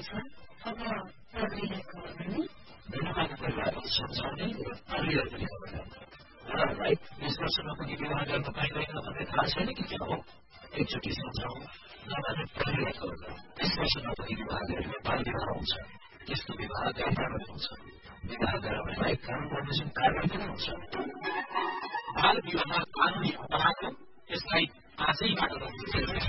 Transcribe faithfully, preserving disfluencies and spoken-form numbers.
छ अब पढिरहेको भने विवाहको परिवारलाई सम्झाउने र परिवार पनि उनीहरूलाई बिस वर्षमा पनि विवाह गर्न पाइँदैन भन्ने थाहा छैन कि क्या हो एकचोटि सम्झाउँ नभने परिवारहरूलाई बिस वर्षमा पनि विवाह गरेर बाल विवाह हुन्छ त्यस्तो विवाह गैरकानुनी हुन्छ विवाह गराउनेलाई काम गर्ने जुन कारण पनि हुन्छ बाल विवाह कानुनी अपराध हो यसलाई आजैबाट